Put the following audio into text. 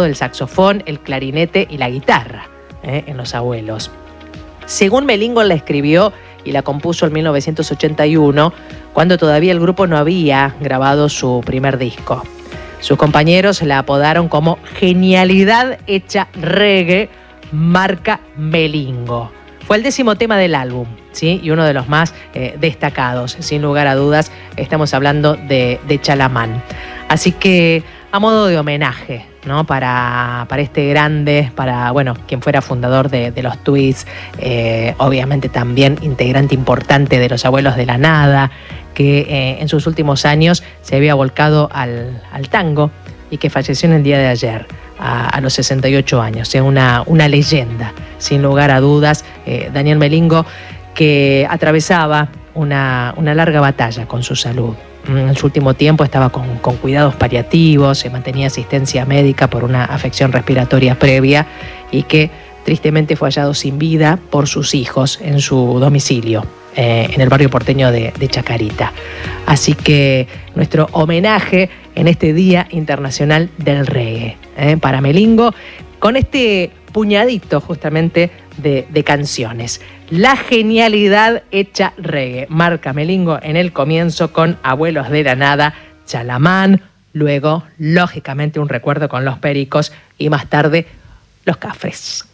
todo el saxofón, el clarinete y la guitarra en los abuelos. Según Melingo la escribió y la compuso en 1981, cuando todavía el grupo no había grabado su primer disco. Sus compañeros la apodaron como Genialidad Hecha Reggae, marca Melingo. Fue el 10º tema del álbum, ¿sí? Y uno de los más destacados, sin lugar a dudas. Estamos hablando de Chalamán. Así que, a modo de homenaje, ¿no? Para este grande, para, bueno, quien fuera fundador de los Twists, obviamente también integrante importante de Los Abuelos de la Nada, que en sus últimos años se había volcado al tango y que falleció en el día de ayer, a los 68 años. Una leyenda, sin lugar a dudas. Daniel Melingo, que atravesaba una larga batalla con su salud. En su último tiempo estaba con cuidados paliativos, se mantenía asistencia médica por una afección respiratoria previa y que tristemente fue hallado sin vida por sus hijos en su domicilio, en el barrio porteño de Chacarita. Así que nuestro homenaje en este Día Internacional del Reggae para Melingo, con este puñadito justamente de canciones. La Genialidad Hecha Reggae, marca Melingo en el comienzo con Abuelos de la Nada, Chalamán, luego lógicamente un recuerdo con Los Pericos y más tarde Los Cafres.